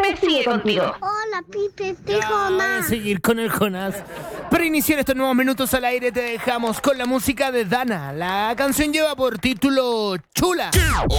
Pipe sigue contigo. Hola, Pipe, soy Ya, voy a Jonás. seguir con el Jonás. Para iniciar estos nuevos minutos al aire te dejamos con la música de Dana. La canción lleva por título Chula.